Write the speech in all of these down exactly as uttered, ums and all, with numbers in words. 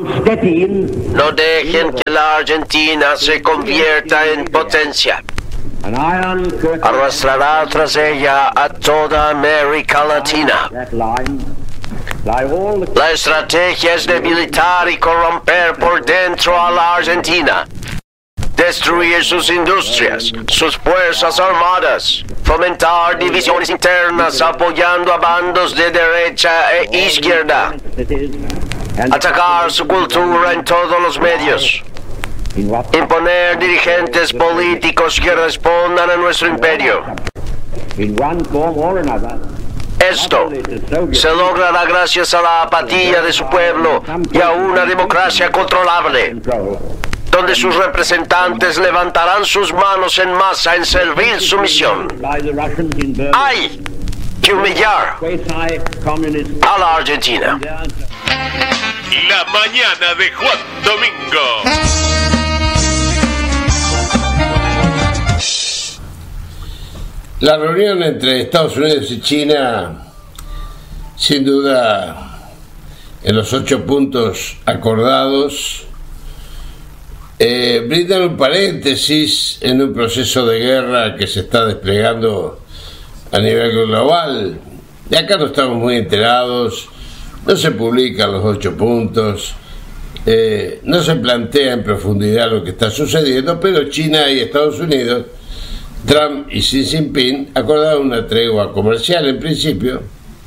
No dejen que la Argentina se convierta en potencia. Arrastrará tras ella a toda América Latina. La estrategia es debilitar y corromper por dentro a la Argentina. Destruir sus industrias, sus fuerzas armadas, fomentar divisiones internas apoyando a bandos de derecha e izquierda, atacar su cultura en todos los medios, imponer dirigentes políticos que respondan a nuestro imperio. Esto se logrará gracias a la apatía de su pueblo y a una democracia controlable, donde sus representantes levantarán sus manos en masa en servir su misión. Hay que humillar a la Argentina. La mañana de Juan Domingo. La reunión entre Estados Unidos y China, sin duda, en los ocho puntos acordados, eh, brindan un paréntesis en un proceso de guerra que se está desplegando a nivel global. De acá no estamos muy enterados, no se publican los ocho puntos, eh, no se plantea en profundidad lo que está sucediendo, pero China y Estados Unidos, Trump y Xi Jinping acordaron una tregua comercial en principio,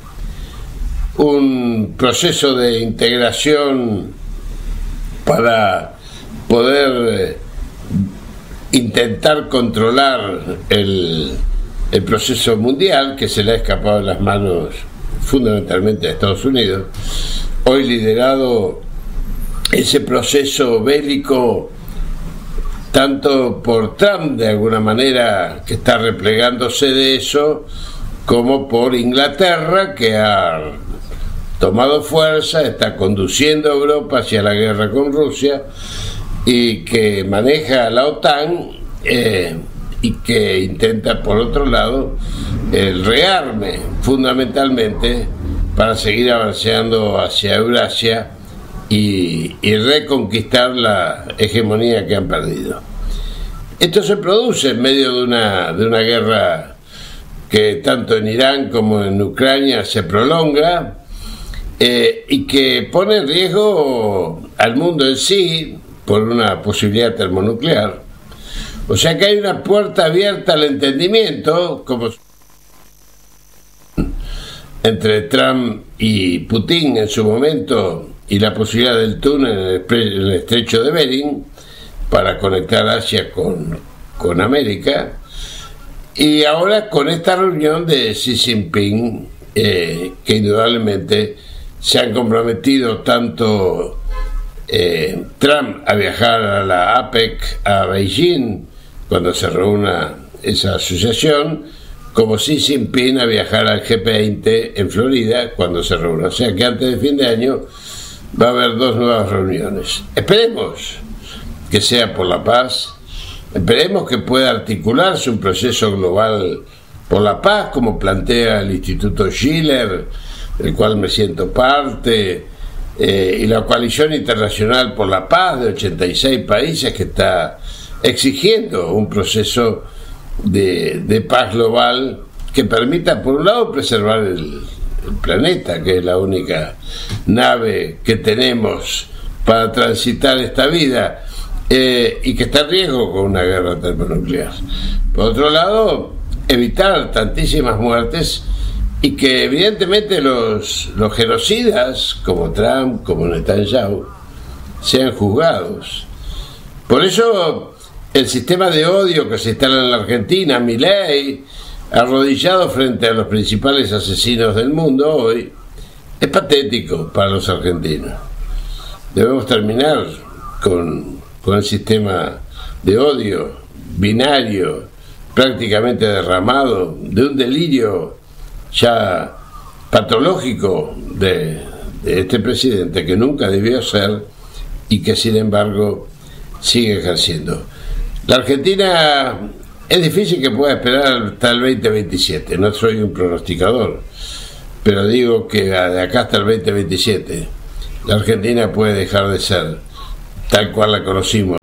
un proceso de integración para poder eh, intentar controlar el, el proceso mundial que se le ha escapado de las manos fundamentalmente a Estados Unidos. Hoy liderado ese proceso bélico tanto por Trump, de alguna manera, que está replegándose de eso, como por Inglaterra, que ha tomado fuerza, está conduciendo a Europa hacia la guerra con Rusia, y que maneja la OTAN, eh, y que intenta, por otro lado, el rearme, fundamentalmente, para seguir avanzando hacia Eurasia, Y, y reconquistar la hegemonía que han perdido. Esto se produce en medio de una, de una guerra que tanto en Irán como en Ucrania se prolonga, eh, y que pone en riesgo al mundo en sí por una posibilidad termonuclear. O sea que hay una puerta abierta al entendimiento, como entre Trump y Putin en su momento, y la posibilidad del túnel en el estrecho de Bering para conectar Asia con, con América, y ahora con esta reunión de Xi Jinping, eh, que indudablemente se han comprometido tanto eh, Trump a viajar a la APEC a Beijing cuando se reúna esa asociación, como Xi Jinping a viajar al G veinte en Florida cuando se reúna. O sea que antes de fin de año va a haber dos nuevas reuniones. Esperemos que sea por la paz, esperemos que pueda articularse un proceso global por la paz, como plantea el Instituto Schiller, del cual me siento parte, eh, y la Coalición Internacional por la Paz de ochenta y seis países, que está exigiendo un proceso de, de paz global que permita, por un lado, preservar el el planeta, que es la única nave que tenemos para transitar esta vida, eh, y que está en riesgo con una guerra termonuclear. Por otro lado, evitar tantísimas muertes, y que evidentemente los, los genocidas, como Trump, como Netanyahu, sean juzgados. Por eso el sistema de odio que se instala en la Argentina, Milei, arrodillado frente a los principales asesinos del mundo hoy, es patético para los argentinos. Debemos terminar con, con el sistema de odio binario, prácticamente derramado, de un delirio ya patológico de, de este presidente, que nunca debió ser y que sin embargo sigue ejerciendo. La Argentina, es difícil que pueda esperar hasta el veinte veintisiete, no soy un pronosticador, pero digo que de acá hasta el veinte veintisiete la Argentina puede dejar de ser tal cual la conocimos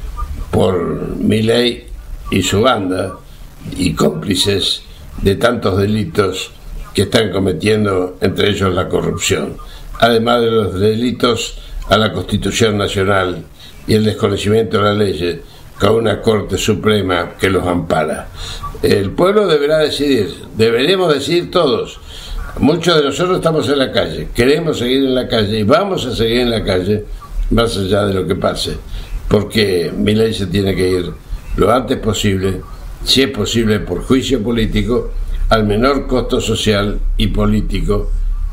por Milei y su banda y cómplices de tantos delitos que están cometiendo, entre ellos la corrupción, además de los delitos a la Constitución Nacional y el desconocimiento de las leyes, con una Corte Suprema que los ampara. El pueblo deberá decidir, deberemos decidir todos. Muchos de nosotros estamos en la calle, queremos seguir en la calle y vamos a seguir en la calle más allá de lo que pase, porque Milei se tiene que ir lo antes posible, si es posible por juicio político, al menor costo social y político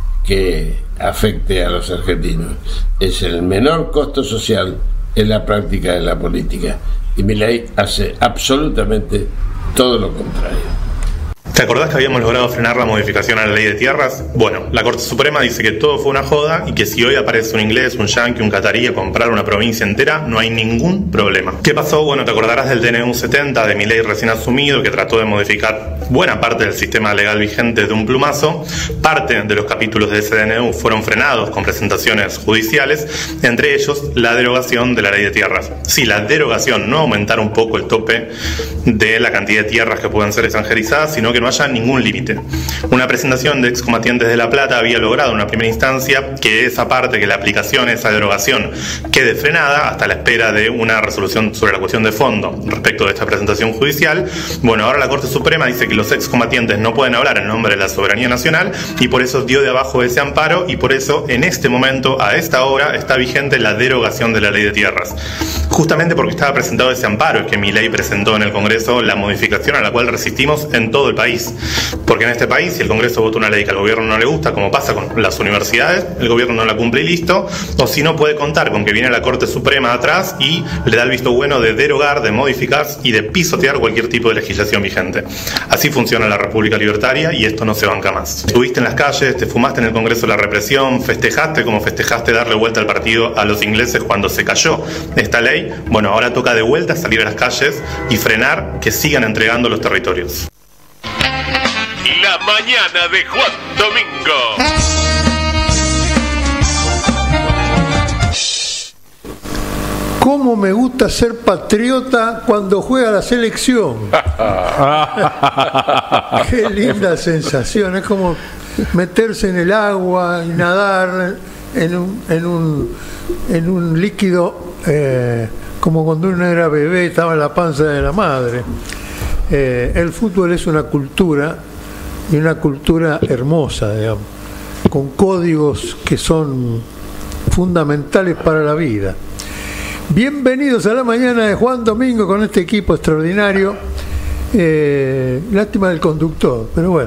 que afecte a los argentinos. Es el menor costo social en la práctica de la política, y Milei hace absolutamente todo lo contrario. ¿Te acordás que habíamos logrado frenar la modificación a la ley de tierras? Bueno, la Corte Suprema dice que todo fue una joda y que si hoy aparece un inglés, un yanqui, un catarí a comprar una provincia entera, no hay ningún problema. ¿Qué pasó? Bueno, te acordarás del D N U setenta de Milei recién asumido, que trató de modificar buena parte del sistema legal vigente de un plumazo. Parte de los capítulos de ese D N U fueron frenados con presentaciones judiciales, entre ellos la derogación de la ley de tierras. Sí, la derogación, no aumentar un poco el tope de la cantidad de tierras que puedan ser extranjerizadas, sino que no haya ningún límite. Una presentación de excombatientes de La Plata había logrado en una primera instancia que esa parte, que la aplicación, esa derogación, quede frenada hasta la espera de una resolución sobre la cuestión de fondo respecto de esta presentación judicial. Bueno, ahora la Corte Suprema dice que los excombatientes no pueden hablar en nombre de la soberanía nacional y por eso dio de abajo ese amparo y por eso en este momento, a esta hora, está vigente la derogación de la ley de tierras. Justamente porque estaba presentado ese amparo es que Milei presentó en el Congreso la modificación a la cual resistimos en todo el país. Porque en este país, si el Congreso vota una ley que al gobierno no le gusta, como pasa con las universidades, el gobierno no la cumple y listo, o si no puede contar con que viene la Corte Suprema atrás y le da el visto bueno de derogar, de modificar y de pisotear cualquier tipo de legislación vigente. Así funciona la República Libertaria y esto no se banca más. Estuviste en las calles, te fumaste en el Congreso la represión, festejaste como festejaste darle vuelta al partido a los ingleses cuando se cayó esta ley. Bueno, ahora toca de vuelta salir a las calles y frenar que sigan entregando los territorios. La mañana de Juan Domingo. ¿Cómo me gusta ser patriota cuando juega la selección? Qué linda sensación, es como meterse en el agua y nadar en un, en un, en un líquido, eh, como cuando uno era bebé, estaba en la panza de la madre. Eh, el fútbol es una cultura, y una cultura hermosa, digamos, con códigos que son fundamentales para la vida. Bienvenidos a la mañana de Juan Domingo con este equipo extraordinario. Eh, lástima del conductor, pero bueno.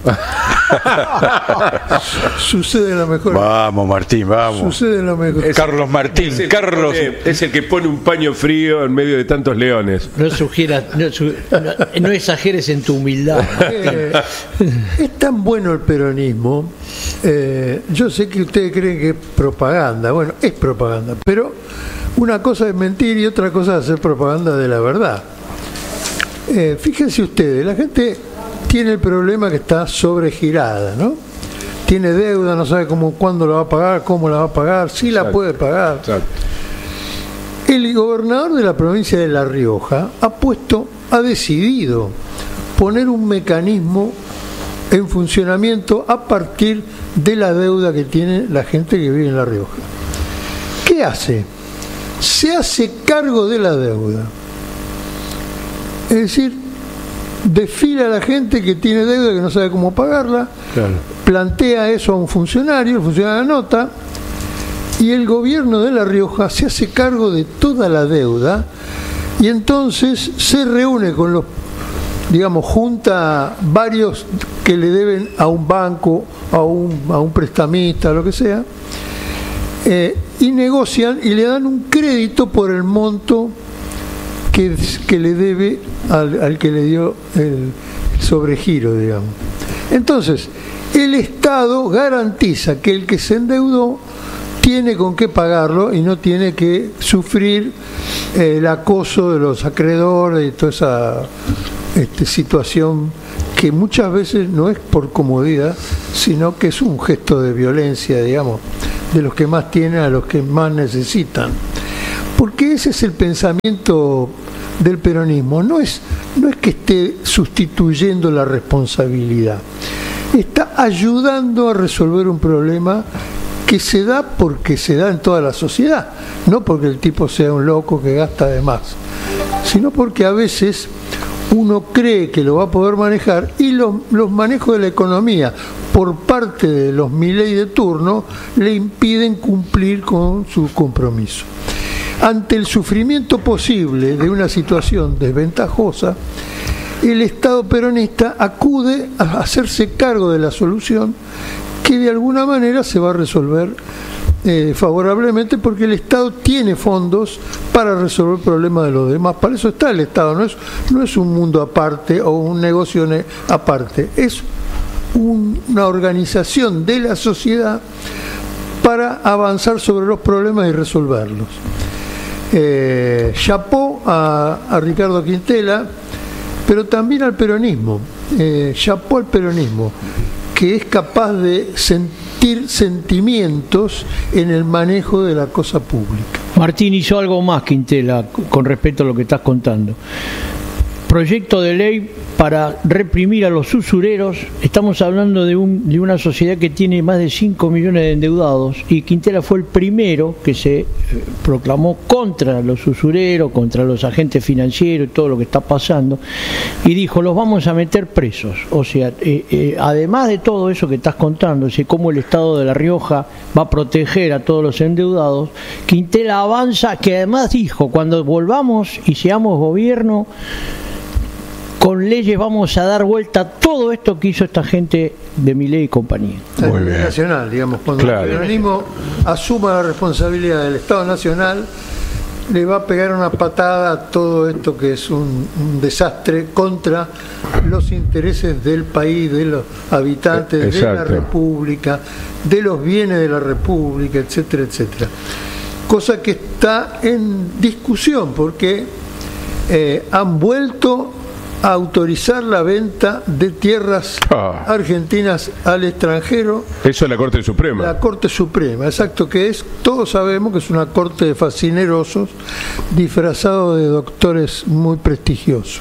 Sucede lo mejor. Vamos, Martín, vamos. Sucede lo mejor. Es Carlos Martín. Es el, Carlos pone, es el que pone un paño frío en medio de tantos leones. No sugieras, no, su, no, no exageres en tu humildad. Eh, es tan bueno el peronismo. Eh, yo sé que ustedes creen que es propaganda. Bueno, es propaganda, pero una cosa es mentir y otra cosa es hacer propaganda de la verdad. Eh, fíjense ustedes, la gente tiene el problema que está sobregirada, ¿no? Tiene deuda, no sabe cómo, cuándo la va a pagar, cómo la va a pagar, si la puede pagar. Exacto. El gobernador de la provincia de La Rioja ha puesto, ha decidido poner un mecanismo en funcionamiento a partir de la deuda que tiene la gente que vive en La Rioja. ¿Qué hace? Se hace cargo de la deuda. Es decir, desfila a la gente que tiene deuda, que no sabe cómo pagarla, claro. Plantea eso a un funcionario, el funcionario anota, y el gobierno de La Rioja se hace cargo de toda la deuda y entonces se reúne con los, digamos, junta varios que le deben a un banco, a un, a un prestamista, lo que sea, eh, y negocian y le dan un crédito por el monto que, que le debe al, al que le dio el, el sobregiro, digamos. Entonces, el Estado garantiza que el que se endeudó tiene con qué pagarlo y no tiene que sufrir eh, el acoso de los acreedores y toda esa este, situación que muchas veces no es por comodidad, sino que es un gesto de violencia, digamos, de los que más tienen a los que más necesitan. Porque ese es el pensamiento del peronismo. No es, no es que esté sustituyendo la responsabilidad, está ayudando a resolver un problema que se da porque se da en toda la sociedad, no porque el tipo sea un loco que gasta de más, sino porque a veces uno cree que lo va a poder manejar y los, los manejos de la economía por parte de los Milei de turno le impiden cumplir con su compromiso. Ante el sufrimiento posible de una situación desventajosa, el Estado peronista acude a hacerse cargo de la solución, que de alguna manera se va a resolver eh, favorablemente, porque el Estado tiene fondos para resolver problemas de los demás. Para eso está el Estado, no es, no es un mundo aparte o un negocio aparte, es un, una organización de la sociedad para avanzar sobre los problemas y resolverlos. Eh, chapó a, a Ricardo Quintela, pero también al peronismo, eh, chapó al peronismo, que es capaz de sentir sentimientos en el manejo de la cosa pública. Martín hizo algo más, Quintela, con respecto a lo que estás contando. Proyecto de ley para reprimir a los usureros. Estamos hablando de, un, de una sociedad que tiene más de cinco millones de endeudados, y Quintela fue el primero que se eh, proclamó contra los usureros, contra los agentes financieros y todo lo que está pasando, y dijo: los vamos a meter presos. O sea, eh, eh, además de todo eso que estás contando, es cómo el Estado de La Rioja va a proteger a todos los endeudados, Quintela avanza, que además dijo: cuando volvamos y seamos gobierno, con leyes vamos a dar vuelta a todo esto que hizo esta gente de Milei y compañía. A nivel nacional, digamos, cuando claro. el peronismo asuma la responsabilidad del Estado Nacional, le va a pegar una patada a todo esto que es un, un desastre contra los intereses del país, de los habitantes, Exacto. de la República, de los bienes de la República, etcétera, etcétera. Cosa que está en discusión, porque eh, han vuelto a autorizar la venta de tierras ah. argentinas al extranjero. Eso es la Corte Suprema. La Corte Suprema, exacto, que es, todos sabemos que es una corte de fascinerosos disfrazados de doctores muy prestigiosos.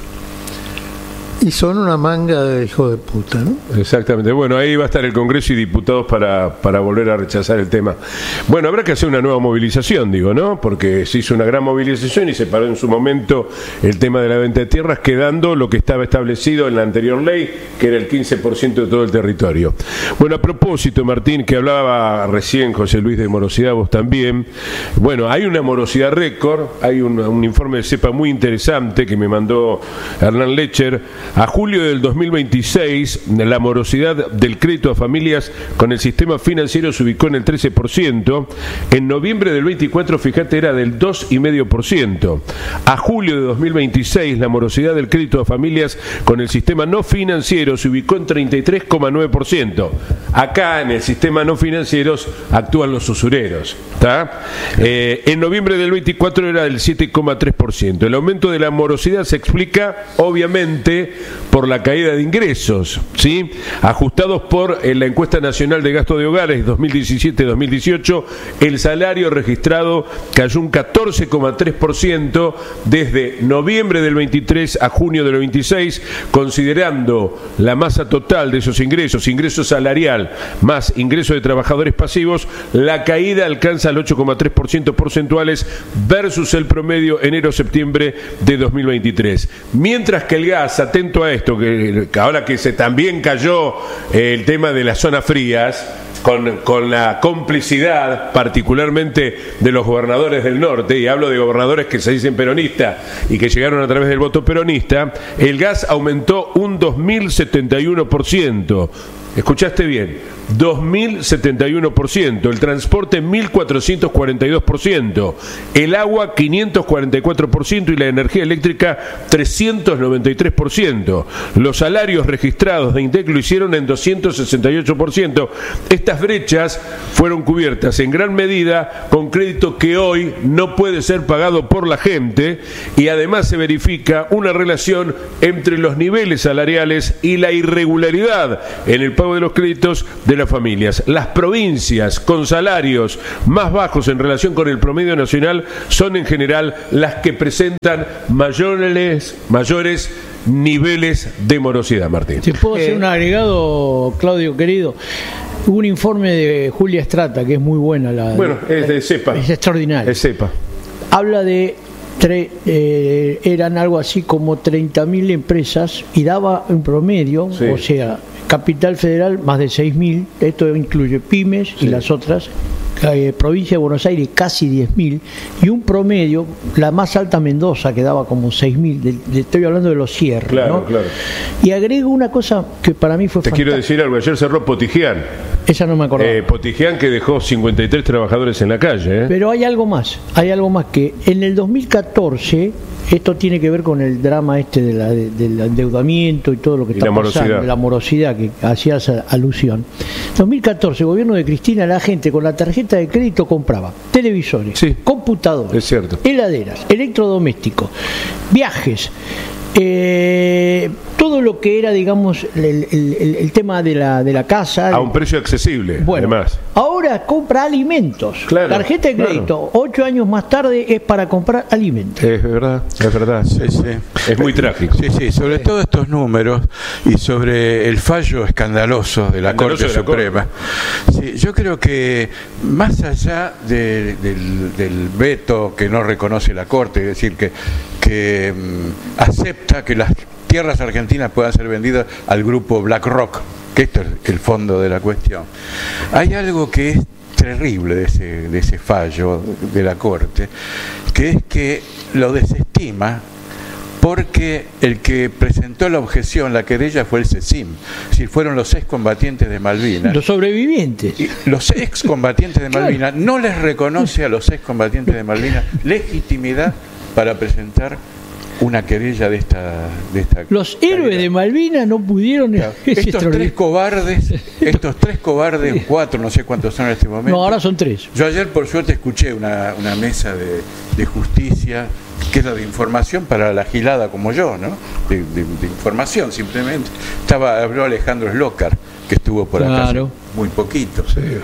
Y son una manga de hijo de puta, ¿no? Exactamente. Bueno, ahí va a estar el Congreso y diputados para, para volver a rechazar el tema. Bueno, habrá que hacer una nueva movilización, digo, ¿no? Porque se hizo una gran movilización y se paró en su momento el tema de la venta de tierras, quedando lo que estaba establecido en la anterior ley, que era el quince por ciento de todo el territorio. Bueno, a propósito, Martín, que hablaba recién José Luis de morosidad, vos también. Bueno, hay una morosidad récord, hay un, un informe de CEPA muy interesante que me mandó Hernán Lecher. A julio del dos mil veintiséis, la morosidad del crédito a familias con el sistema financiero se ubicó en el trece por ciento. En noviembre del veinticuatro, fíjate, era del dos coma cinco por ciento. A julio de dos mil veintiséis, la morosidad del crédito a familias con el sistema no financiero se ubicó en treinta y tres coma nueve por ciento. Acá, en el sistema no financiero, actúan los usureros. ¿Tá? Eh, en noviembre del veinticuatro era del siete coma tres por ciento. El aumento de la morosidad se explica, obviamente, por la caída de ingresos, ¿sí? Ajustados por eh, la encuesta nacional de gasto de hogares dos mil diecisiete dos mil dieciocho, el salario registrado cayó un catorce coma tres por ciento desde noviembre del veintitrés a junio del veintiséis, considerando la masa total de esos ingresos, ingreso salarial más ingreso de trabajadores pasivos, la caída alcanza el ocho coma tres por ciento porcentuales versus el promedio enero-septiembre de dos mil veintitrés. Mientras que el gas, atento a esto, que ahora que se también cayó eh, el tema de las zonas frías, con, con la complicidad particularmente de los gobernadores del norte, y hablo de gobernadores que se dicen peronistas y que llegaron a través del voto peronista, el gas aumentó un dos mil setenta y uno por ciento. Escuchaste bien, dos mil setenta y uno por ciento, el transporte mil cuatrocientos cuarenta y dos por ciento, el agua quinientos cuarenta y cuatro por ciento y la energía eléctrica trescientos noventa y tres por ciento. Los salarios registrados de INDEC lo hicieron en doscientos sesenta y ocho por ciento. Estas brechas fueron cubiertas en gran medida con crédito que hoy no puede ser pagado por la gente, y además se verifica una relación entre los niveles salariales y la irregularidad en el pago pago de los créditos de las familias. Las provincias con salarios más bajos en relación con el promedio nacional son en general las que presentan mayores, mayores niveles de morosidad, Martín. ¿Te puedo hacer Eh, un agregado, Claudio querido? Hubo un informe de Julia Strata, que es muy buena. La, Bueno, es de CEPA. Es extraordinaria. Es CEPA. Habla de, tre, eh, eran algo así como treinta mil empresas y daba un promedio, Sí. o sea, Capital Federal más de seis mil, esto incluye pymes Sí. y las otras, eh, provincia de Buenos Aires casi diez mil, y un promedio, la más alta Mendoza, que daba como seis mil, de, de- estoy hablando de los cierres, Claro, ¿no? claro. Y agrego una cosa que para mí fue Te quiero fantástica. decir algo. Ayer cerró Potigian. Esa no me acordaba. Eh, Potigian, que dejó cincuenta y tres trabajadores en la calle. ¿eh? Pero hay algo más, hay algo más que en el dos mil catorce, esto tiene que ver con el drama este de la- de- del endeudamiento y todo lo que Y está la pasando, morosidad. de la morosidad que hacías a- alusión. dos mil catorce, gobierno de Cristina, la gente con la tarjeta de crédito compraba televisores, Sí. computadores, Es cierto. heladeras, electrodomésticos, viajes, eh, todo lo que era, digamos, el, el- el- el tema de la, de la casa. A un precio accesible, Bueno, además. ahora compra alimentos. Claro, Tarjeta de crédito, ocho años más tarde es para comprar alimentos. Es verdad, es verdad. Sí, sí. Es muy trágico. Sí, sí, sobre todo estos números y sobre el fallo escandaloso de la Escandaloso Corte de la Suprema. Sí, yo creo que más allá de- del, del veto que no reconoce la Corte, es decir, que, que mm, acepta que las tierras argentinas puedan ser vendidas al grupo BlackRock, que esto es el fondo de la cuestión, hay algo que es terrible de ese, de ese fallo de la Corte, que es que lo desestima porque el que presentó la objeción, la querella, fue el CECIM, es decir, fueron los excombatientes de Malvinas. Los sobrevivientes. Y los excombatientes de Claro. Malvinas no les reconoce a los excombatientes de Malvinas legitimidad para presentar una querella de esta, de esta Los héroes calidad. de Malvinas no pudieron. Claro. Es Estos tres extraordinario. cobardes, estos tres cobardes, cuatro, no sé cuántos son en este momento. No, ahora son tres. Yo ayer por suerte escuché una, una mesa de, de justicia, que es la de información para la gilada como yo, ¿no? De, de- de información simplemente. Estaba, habló Alejandro Slokar, que estuvo por acá Claro. hace muy poquito.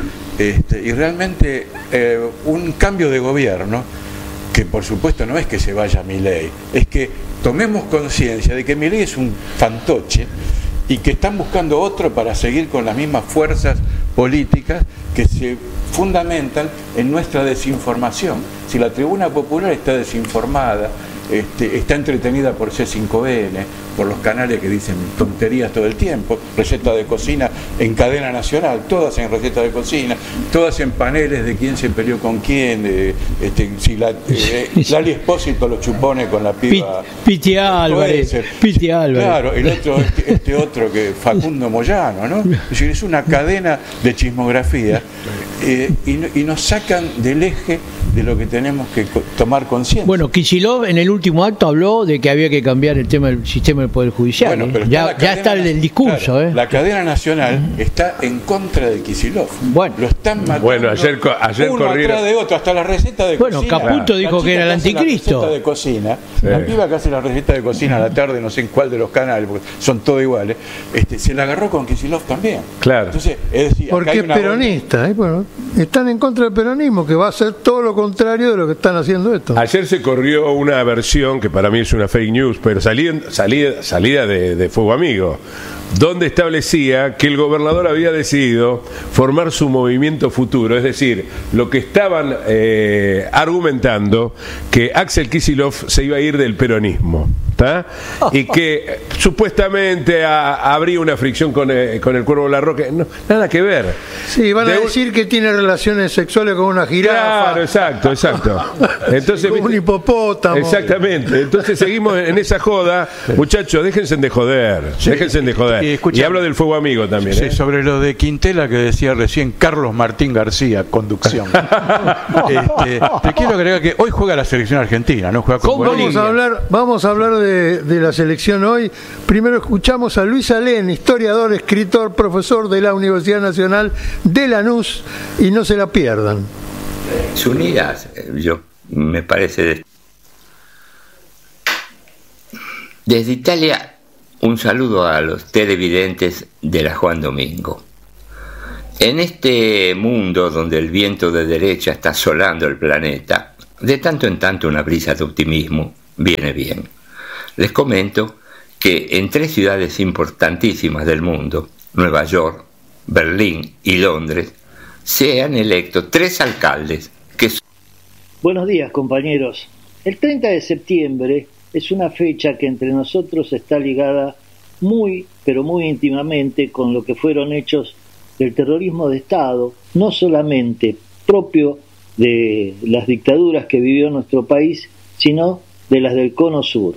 Este, y realmente eh, un cambio de gobierno, que por supuesto no es que se vaya Milei, es que tomemos conciencia de que Milei es un fantoche y que están buscando otro para seguir con las mismas fuerzas políticas que se fundamentan en nuestra desinformación. Si la tribuna popular está desinformada, este, está entretenida por C cinco N, por los canales que dicen tonterías todo el tiempo, receta de cocina en cadena nacional, todas en receta de cocina, todas en paneles de quién se peleó con quién, de, este, si la, eh, Lali Espósito los chupones con la piba. Piti Álvarez. Puede ser. Piti Álvarez. Claro, el otro, este, este otro que Facundo Moyano, ¿no? Es decir, es una cadena de chismografía eh, y, no- y nos sacan del eje de lo que tenemos que co- tomar conciencia. Bueno, Kicillof en el último acto habló de que había que cambiar el tema del sistema del Poder Judicial. Bueno, ¿eh? pero ya la ya cadena está el, el na- discurso. claro, ¿eh? La cadena nacional está en contra de Kicillof. Bueno. Lo están matando. Bueno, ayer co- ayer uno corrieron- atrás de otro, hasta la receta de Bueno, cocina. Caputo La dijo chica que era el hace anticristo. La receta de cocina, Sí. la piba que hace la receta de cocina a la tarde, no sé en cuál de los canales, porque son todos iguales, este, se la agarró con Kicillof también. Claro. Entonces, es decir, acá Porque hay es una peronista, ¿eh? Bueno, están en contra del peronismo, que va a hacer todo lo contrario de lo que están haciendo estos. Ayer se corrió una versión que para mí es una fake news, pero salida, salida, salida de, de Fuego Amigo, donde establecía que el gobernador había decidido formar su movimiento futuro, es decir, lo que estaban eh, argumentando, que Axel Kicillof se iba a ir del peronismo, ¿tá? Y que eh, supuestamente a- habría una fricción con, eh, con el Cuervo Larroque. No, nada que ver. Sí, van a De un- decir que tiene relaciones sexuales con una jirafa, Claro, exacto, exacto. Entonces, con un viste- hipopótamo. Exactamente, entonces seguimos en esa joda. Muchachos, déjense de joder, déjense de joder. Y Y, escucha- hablo del Fuego Amigo también. Sí, ¿eh? sobre lo de Quintela que decía recién Carlos Martín García, conducción. Este, te quiero agregar que hoy juega la selección argentina, no juega con Con Bolivia. Vamos a hablar, vamos a hablar de, de la selección hoy. Primero escuchamos a Luis Alén, historiador, escritor, profesor de la Universidad Nacional de Lanús, y no se la pierdan. Unidas, eh, yo me parece. de- Desde Italia un saludo a los televidentes de la Juan Domingo. En este mundo donde el viento de derecha está asolando el planeta, de tanto en tanto una brisa de optimismo viene bien. Les comento que en tres ciudades importantísimas del mundo, Nueva York, Berlín y Londres, se han electo tres alcaldes que son... Buenos días, compañeros. El treinta de septiembre es una fecha que entre nosotros está ligada muy, pero muy íntimamente con lo que fueron hechos del terrorismo de Estado, no solamente propio de las dictaduras que vivió nuestro país, sino de las del Cono Sur.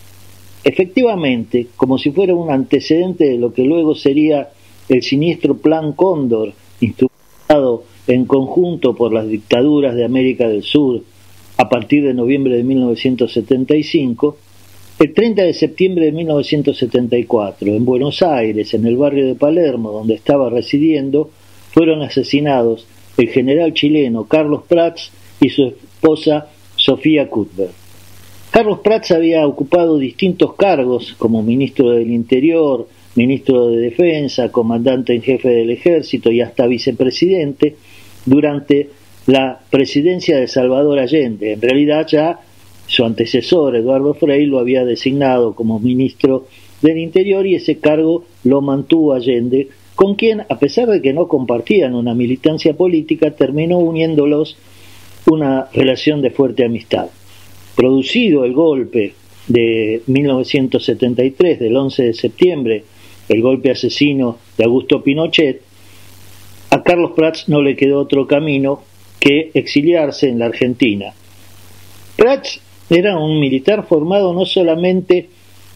Efectivamente, como si fuera un antecedente de lo que luego sería el siniestro Plan Cóndor, instrumentado en conjunto por las dictaduras de América del Sur a partir de noviembre de mil novecientos setenta y cinco, el treinta de septiembre de mil novecientos setenta y cuatro, en Buenos Aires, en el barrio de Palermo, donde estaba residiendo, fueron asesinados el general chileno Carlos Prats y su esposa Sofía Cuthbert. Carlos Prats había ocupado distintos cargos como ministro del Interior, ministro de Defensa, comandante en jefe del Ejército y hasta vicepresidente durante la presidencia de Salvador Allende. En realidad ya su antecesor, Eduardo Frei, lo había designado como ministro del Interior y ese cargo lo mantuvo Allende, con quien, a pesar de que no compartían una militancia política, terminó uniéndolos una relación de fuerte amistad. Producido el golpe de mil novecientos setenta y tres, del once de septiembre, el golpe asesino de Augusto Pinochet, a Carlos Prats no le quedó otro camino que exiliarse en la Argentina. Prats era un militar formado no solamente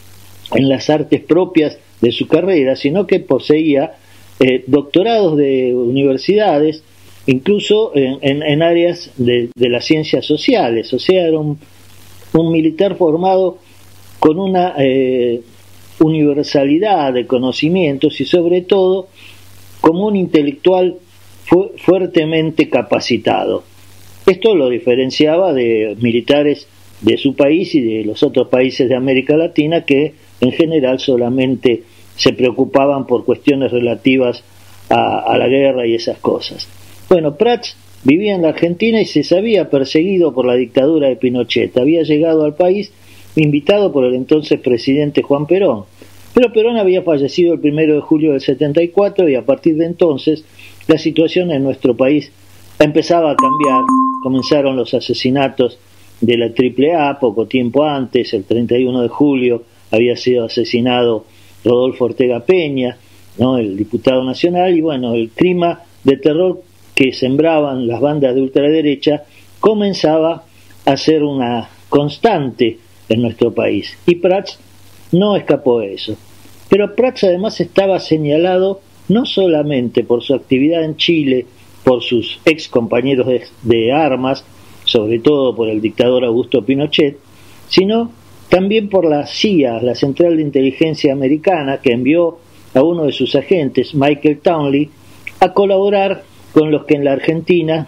en las artes propias de su carrera, sino que poseía eh, doctorados de universidades, incluso en, en, en áreas de, de las ciencias sociales. O sea, era un, un militar formado con una eh, universalidad de conocimientos y sobre todo como un intelectual fu- fuertemente capacitado. Esto lo diferenciaba de militares de su país y de los otros países de América Latina que en general solamente se preocupaban por cuestiones relativas a, a la guerra y esas cosas. Bueno, Prats vivía en la Argentina y se sabía perseguido por la dictadura de Pinochet. Había llegado al país invitado por el entonces presidente Juan Perón. Pero Perón había fallecido el primero de julio del setenta y cuatro y a partir de entonces la situación en nuestro país empezaba a cambiar. Comenzaron los asesinatos de la Triple A poco tiempo antes, el treinta y uno de julio había sido asesinado Rodolfo Ortega Peña, ¿no?, el diputado nacional, y bueno, el clima de terror que sembraban las bandas de ultraderecha comenzaba a ser una constante en nuestro país, y Prats no escapó de eso. Pero Prats además estaba señalado no solamente por su actividad en Chile, por sus ex compañeros de, de armas, sobre todo por el dictador Augusto Pinochet, sino también por la C I A, la Central de Inteligencia Americana, que envió a uno de sus agentes, Michael Townley, a colaborar con los que en la Argentina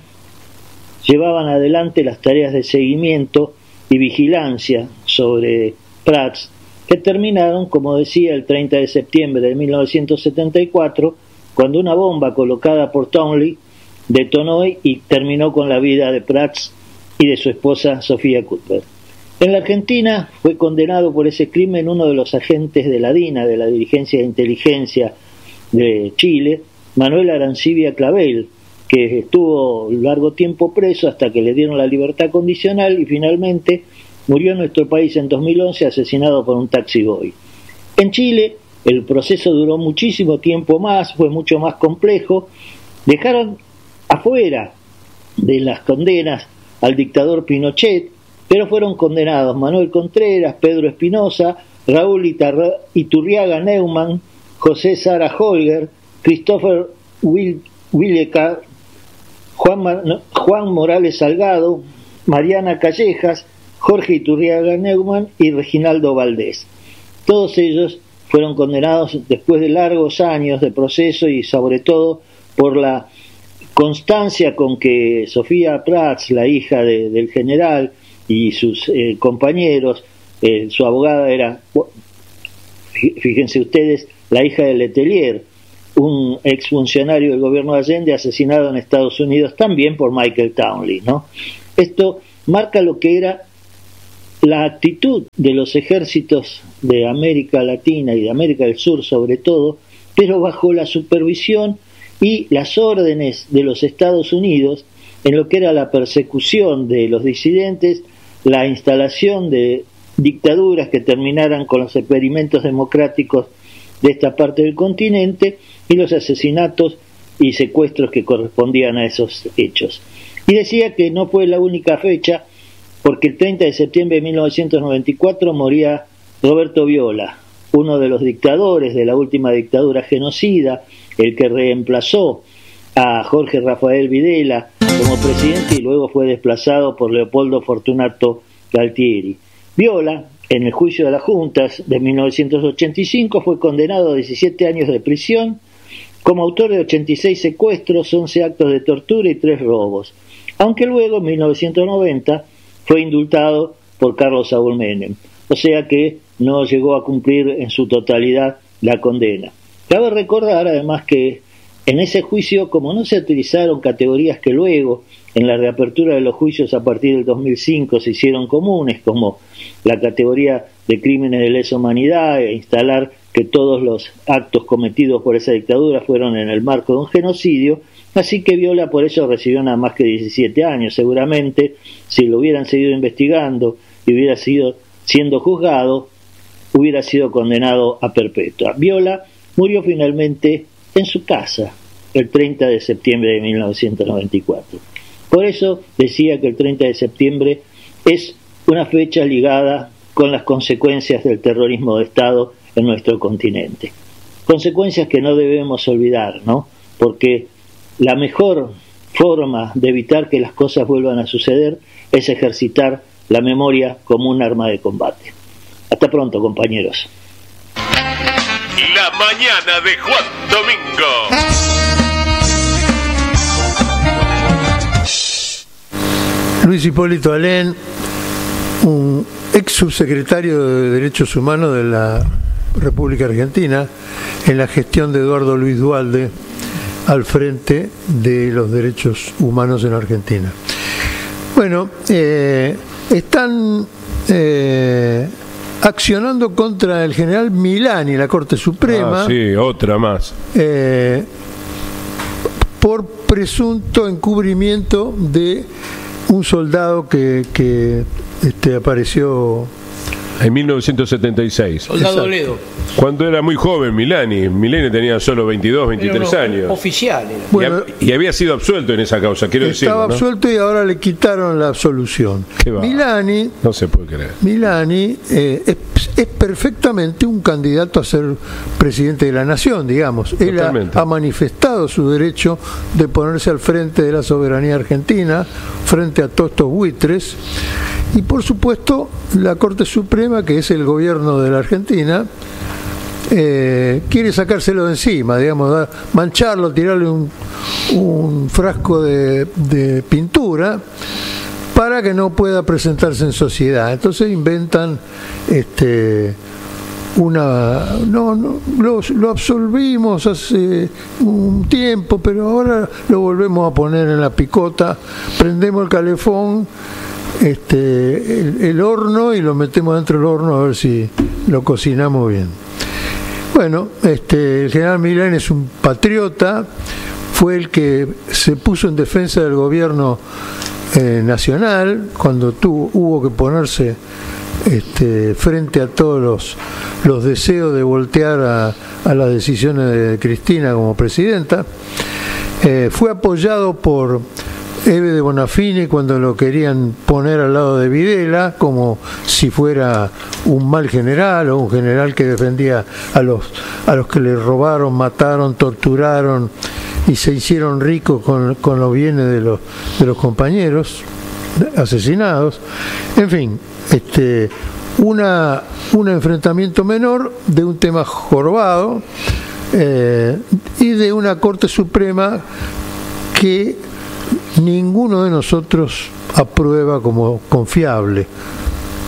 llevaban adelante las tareas de seguimiento y vigilancia sobre Prats, que terminaron, como decía, el treinta de septiembre de mil novecientos setenta y cuatro, cuando una bomba colocada por Townley detonó y terminó con la vida de Prats y de su esposa Sofía Cuthbert. En la Argentina fue condenado por ese crimen uno de los agentes de la D I N A, de la Dirigencia de Inteligencia de Chile, Manuel Arancibia Clavel, que estuvo largo tiempo preso hasta que le dieron la libertad condicional y finalmente murió en nuestro país en dos mil once asesinado por un taxi boy. En Chile el proceso duró muchísimo tiempo más, fue mucho más complejo. Dejaron afuera de las condenas al dictador Pinochet, pero fueron condenados Manuel Contreras, Pedro Espinosa, Raúl Itarra, Iturriaga Neumann, José Sara Holger, Christopher Will, Willecar, Juan, no, Juan Morales Salgado, Mariana Callejas, Jorge Iturriaga Neumann y Reginaldo Valdés. Todos ellos fueron condenados después de largos años de proceso y sobre todo por la constancia con que Sofía Prats, la hija de, del general, y sus eh, compañeros, eh, su abogada era fíjense ustedes, la hija de Letelier, un exfuncionario del gobierno de Allende asesinado en Estados Unidos también por Michael Townley, ¿no? Esto marca lo que era la actitud de los ejércitos de América Latina y de América del Sur sobre todo, pero bajo la supervisión y las órdenes de los Estados Unidos en lo que era la persecución de los disidentes, la instalación de dictaduras que terminaran con los experimentos democráticos de esta parte del continente y los asesinatos y secuestros que correspondían a esos hechos. Y decía que no fue la única fecha, porque el treinta de septiembre de mil novecientos noventa y cuatro moría Roberto Viola, uno de los dictadores de la última dictadura genocida, el que reemplazó a Jorge Rafael Videla como presidente y luego fue desplazado por Leopoldo Fortunato Galtieri. Viola, en el juicio de las juntas de mil novecientos ochenta y cinco, fue condenado a diecisiete años de prisión como autor de ochenta y seis secuestros, once actos de tortura y tres robos, aunque luego en mil novecientos noventa fue indultado por Carlos Saúl Menem, o sea que no llegó a cumplir en su totalidad la condena. Cabe recordar además que en ese juicio, como no se utilizaron categorías que luego en la reapertura de los juicios a partir del dos mil cinco se hicieron comunes, como la categoría de crímenes de lesa humanidad e instalar que todos los actos cometidos por esa dictadura fueron en el marco de un genocidio, así que Viola por eso recibió nada más que diecisiete años. Seguramente si lo hubieran seguido investigando y hubiera sido siendo juzgado, hubiera sido condenado a perpetua. Viola murió finalmente en su casa el treinta de septiembre de mil novecientos noventa y cuatro. Por eso decía que el treinta de septiembre es una fecha ligada con las consecuencias del terrorismo de Estado en nuestro continente. Consecuencias que no debemos olvidar, ¿no? Porque la mejor forma de evitar que las cosas vuelvan a suceder es ejercitar la memoria como un arma de combate. Hasta pronto, compañeros. La mañana de Juan Domingo. Luis Hipólito Alén, un ex subsecretario de Derechos Humanos de la República Argentina, en la gestión de Eduardo Luis Duhalde al frente de los derechos humanos en Argentina. Bueno, eh, están eh, accionando contra el general Milani, la Corte Suprema. Ah, sí, otra más. Eh, por presunto encubrimiento de un soldado que, que este, apareció en mil novecientos setenta y seis. Soldado Ledo. Cuando era muy joven Milani. Milani tenía solo veintidós, veintitrés Era años. Oficial. Era. Bueno, y, y había sido absuelto en esa causa, quiero decir. Estaba ¿no? absuelto y ahora le quitaron la absolución. ¿Qué va? Milani, No se puede creer. Milani eh, es, es perfectamente un candidato a ser presidente de la nación, digamos. Él ha, ha manifestado su derecho de ponerse al frente de la soberanía argentina, frente a todos estos buitres. Y por supuesto, la Corte Suprema, que es el gobierno de la Argentina, eh, quiere sacárselo de encima, digamos, da, mancharlo, tirarle un, un frasco de, de pintura para que no pueda presentarse en sociedad. Entonces inventan este una no, no lo, lo absolvimos hace un tiempo, pero ahora lo volvemos a poner en la picota, prendemos el calefón, este el, el horno y lo metemos dentro del horno a ver si lo cocinamos bien. Bueno, este el general Milani es un patriota, fue el que se puso en defensa del gobierno eh, nacional cuando tuvo, hubo que ponerse este, frente a todos los, los deseos de voltear a, a las decisiones de Cristina como presidenta. Eh, fue apoyado por Eve de Bonafini cuando lo querían poner al lado de Videla, como si fuera un mal general o un general que defendía a los, a los que le robaron, mataron, torturaron y se hicieron ricos con, con los bienes de los, de los compañeros asesinados. En fin, este, una, un enfrentamiento menor de un tema jorobado eh, y de una Corte Suprema que ninguno de nosotros aprueba como confiable.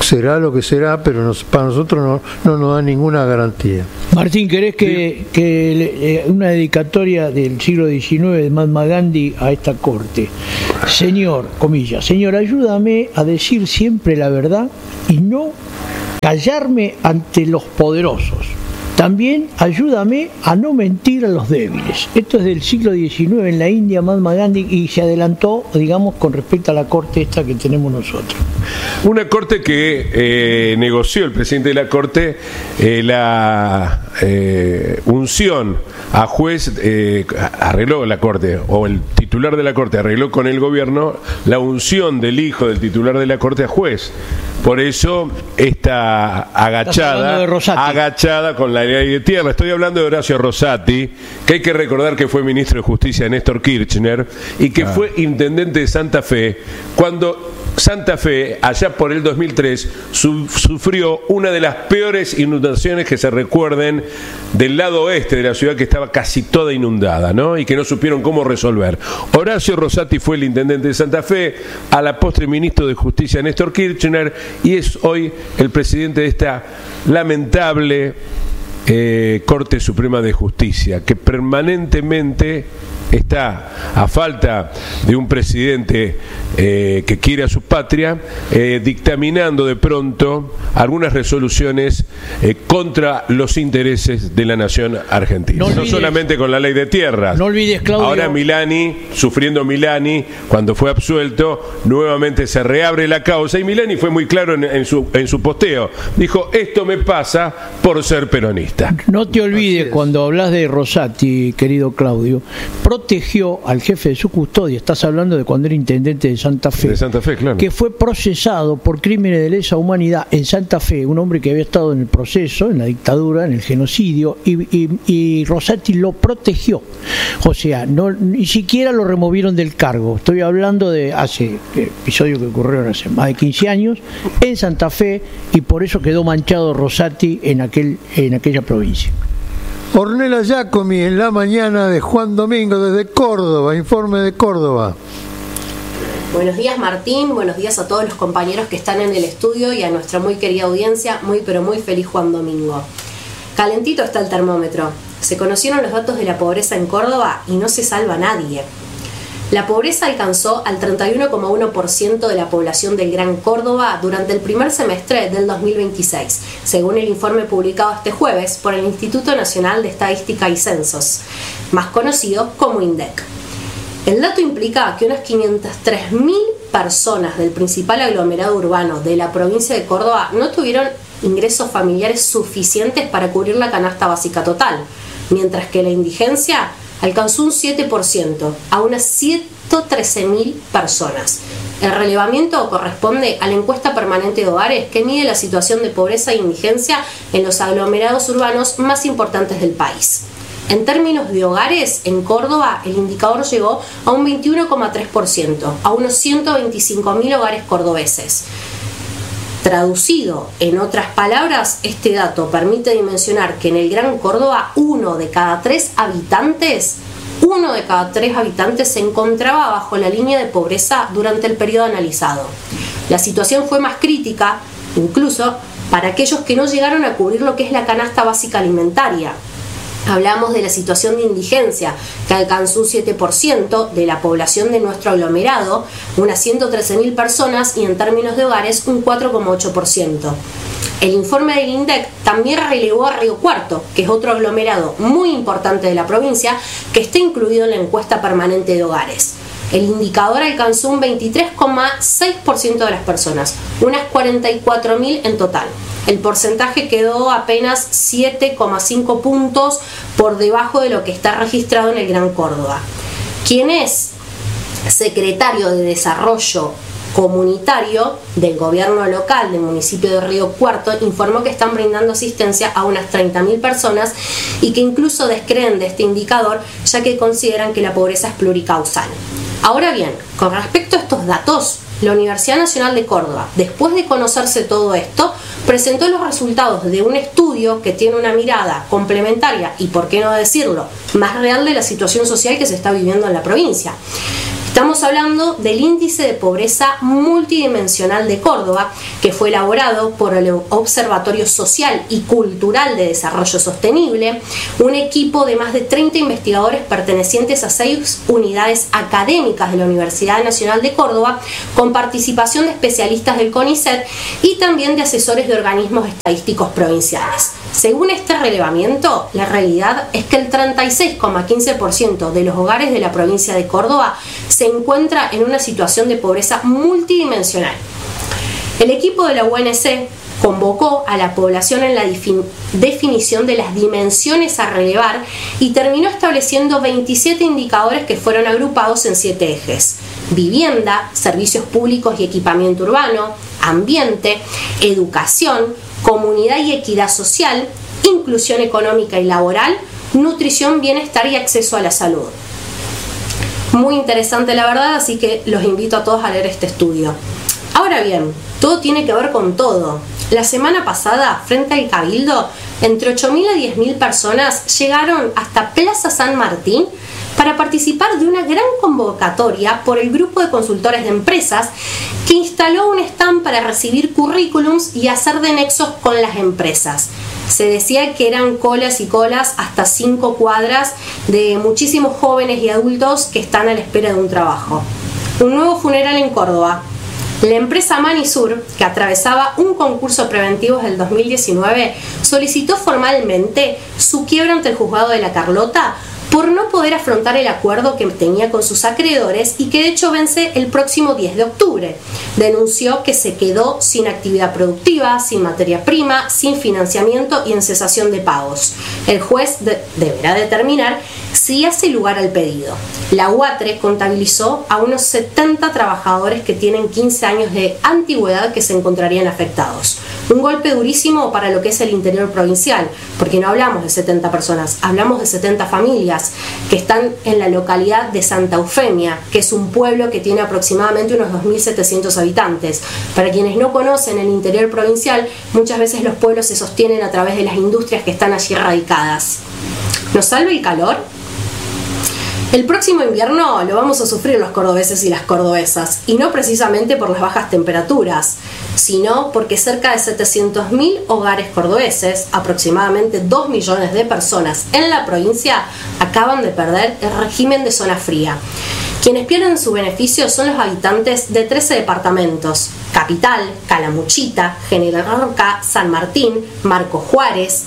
será lo que será, pero nos, para nosotros no, no nos da ninguna garantía. Martín, ¿querés que, sí. que le, una dedicatoria del siglo diecinueve de Mahatma Gandhi a esta corte? Señor, comillas, señor, ayúdame a decir siempre la verdad y no callarme ante los poderosos. También ayúdame a no mentir a los débiles. Esto es del siglo diecinueve en la India, Mahatma Gandhi, y se adelantó, digamos, con respecto a la corte esta que tenemos nosotros. Una corte que eh, negoció el presidente de la corte eh, la eh, unción a juez, eh, arregló la corte, o el titular de la corte arregló con el gobierno la unción del hijo del titular de la corte a juez. Por eso está agachada, agachada con la ley de tierra. Estoy hablando de Horacio Rosati, que hay que recordar que fue ministro de Justicia de Néstor Kirchner y que ah. fue intendente de Santa Fe cuando Santa Fe, allá por el dos mil tres, su, sufrió una de las peores inundaciones que se recuerden del lado oeste de la ciudad, que estaba casi toda inundada, ¿no? Y que no supieron cómo resolver. Horacio Rosati fue el intendente de Santa Fe, a la postre ministro de Justicia Néstor Kirchner, y es hoy el presidente de esta lamentable eh, Corte Suprema de Justicia, que permanentemente está, a falta de un presidente eh, que quiere a su patria, eh, dictaminando de pronto algunas resoluciones eh, contra los intereses de la nación argentina. No, olvides, no solamente con la ley de tierras. No olvides, Claudio. Ahora Milani, sufriendo Milani, cuando fue absuelto, nuevamente se reabre la causa, y Milani fue muy claro en, en, su, en su posteo. Dijo, esto me pasa por ser peronista. No te olvides, cuando hablas de Rosati, querido Claudio, protegió al jefe de su custodia, estás hablando de cuando era intendente de Santa Fe, de Santa Fe, claro, que fue procesado por crímenes de lesa humanidad en Santa Fe, un hombre que había estado en el proceso, en la dictadura, en el genocidio, y, y, y Rosati lo protegió. O sea, no, ni siquiera lo removieron del cargo. Estoy hablando de hace episodios que ocurrieron hace más de quince años en Santa Fe, y por eso quedó manchado Rosati en, aquel, en aquella provincia. Ornella Giacomi en la mañana de Juan Domingo desde Córdoba, informe de Córdoba. Buenos días, Martín, buenos días a todos los compañeros que están en el estudio y a nuestra muy querida audiencia. Muy pero muy feliz Juan Domingo. Calentito está el termómetro. Se conocieron los datos de la pobreza en Córdoba y no se salva nadie. La pobreza alcanzó al treinta y uno coma uno por ciento de la población del Gran Córdoba durante el primer semestre del dos mil veintiséis, según el informe publicado este jueves por el Instituto Nacional de Estadística y Censos, más conocido como INDEC. El dato implica que unas quinientas tres mil personas del principal aglomerado urbano de la provincia de Córdoba no tuvieron ingresos familiares suficientes para cubrir la canasta básica total, mientras que la indigencia alcanzó un siete por ciento a unas ciento trece mil personas. El relevamiento corresponde a la encuesta permanente de hogares que mide la situación de pobreza e indigencia en los aglomerados urbanos más importantes del país. En términos de hogares, en Córdoba el indicador llegó a un veintiuno coma tres por ciento, a unos ciento veinticinco mil hogares cordobeses. Traducido en otras palabras, este dato permite dimensionar que en el Gran Córdoba uno de cada tres habitantes, uno de cada tres habitantes se encontraba bajo la línea de pobreza durante el periodo analizado. La situación fue más crítica, incluso para aquellos que no llegaron a cubrir lo que es la canasta básica alimentaria. Hablamos de la situación de indigencia, que alcanzó un siete por ciento de la población de nuestro aglomerado, unas ciento trece mil personas, y en términos de hogares un cuatro coma ocho por ciento. El informe del INDEC también relevó a Río Cuarto, que es otro aglomerado muy importante de la provincia, que está incluido en la encuesta permanente de hogares. El indicador alcanzó un veintitrés coma seis por ciento de las personas, unas cuarenta y cuatro mil en total. El porcentaje quedó apenas siete coma cinco puntos por debajo de lo que está registrado en el Gran Córdoba. Quien es secretario de Desarrollo Comunitario del gobierno local del municipio de Río Cuarto informó que están brindando asistencia a unas treinta mil personas y que incluso descreen de este indicador, ya que consideran que la pobreza es pluricausal. Ahora bien, con respecto a estos datos, la Universidad Nacional de Córdoba, después de conocerse todo esto, presentó los resultados de un estudio que tiene una mirada complementaria y, por qué no decirlo, más real de la situación social que se está viviendo en la provincia. Estamos hablando del índice de pobreza multidimensional de Córdoba, que fue elaborado por el Observatorio Social y Cultural de Desarrollo Sostenible, un equipo de más de treinta investigadores pertenecientes a seis unidades académicas de la Universidad Nacional de Córdoba, con participación de especialistas del CONICET y también de asesores de organismos estadísticos provinciales. Según este relevamiento, la realidad es que el treinta y seis coma quince por ciento de los hogares de la provincia de Córdoba se encuentra en una situación de pobreza multidimensional. El equipo de la U N C convocó a la población en la definición de las dimensiones a relevar y terminó estableciendo veintisiete indicadores que fueron agrupados en siete ejes: vivienda, servicios públicos y equipamiento urbano, ambiente, educación, comunidad y equidad social, inclusión económica y laboral, nutrición, bienestar y acceso a la salud. Muy interesante la verdad, así que los invito a todos a leer este estudio. Ahora bien, todo tiene que ver con todo. La semana pasada, frente al Cabildo, entre ocho mil a diez mil personas llegaron hasta Plaza San Martín para participar de una gran convocatoria por el grupo de consultores de empresas que instaló un stand para recibir currículums y hacer de nexos con las empresas. Se decía que eran colas y colas hasta cinco cuadras de muchísimos jóvenes y adultos que están a la espera de un trabajo. Un nuevo funeral en Córdoba. La empresa Manisur, que atravesaba un concurso preventivo desde el dos mil diecinueve, solicitó formalmente su quiebra ante el juzgado de La Carlota por no poder afrontar el acuerdo que tenía con sus acreedores y que de hecho vence el próximo diez de octubre. Denunció que se quedó sin actividad productiva, sin materia prima, sin financiamiento y en cesación de pagos. El juez de- deberá determinar si hace lugar al pedido. La U A T R E contabilizó a unos setenta trabajadores que tienen quince años de antigüedad que se encontrarían afectados. Un golpe durísimo para lo que es el interior provincial, porque no hablamos de setenta personas, hablamos de setenta familias que están en la localidad de Santa Eufemia, que es un pueblo que tiene aproximadamente unos dos mil setecientos habitantes. Para quienes no conocen el interior provincial, muchas veces los pueblos se sostienen a través de las industrias que están allí radicadas. ¿Nos salva el calor? El próximo invierno lo vamos a sufrir los cordobeses y las cordobesas, y no precisamente por las bajas temperaturas, sino porque cerca de setecientos mil hogares cordobeses, aproximadamente dos millones de personas en la provincia, acaban de perder el régimen de zona fría. Quienes pierden su beneficio son los habitantes de trece departamentos: Capital, Calamuchita, General Roca, San Martín, Marco Juárez,